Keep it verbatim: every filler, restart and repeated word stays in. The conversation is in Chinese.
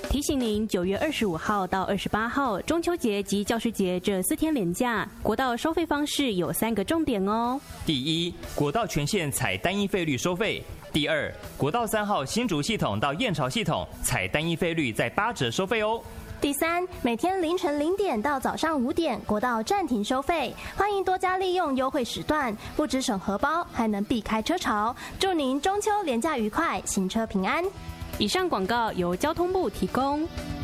提醒您，九月二十五号到二十八号，中秋节及教师节这四天连假，国道收费方式有三个重点哦。 第一，国道全线采单一费率收费；第二，国道三号新竹系统到燕巢系统采单一费率在八折收费哦。 第三，每天凌晨零点到早上五点，国道暂停收费，欢迎多加利用优惠时段，不只省荷包，还能避开车潮。祝您中秋连假愉快，行车平安。 以上广告由交通部提供。